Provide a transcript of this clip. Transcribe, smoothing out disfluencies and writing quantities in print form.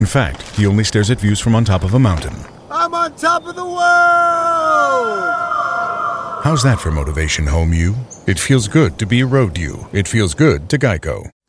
In fact, he only stares at views from on top of a mountain. I'm on top of the world! How's that for motivation, home you? It feels good to be a road you. It feels good to Geico.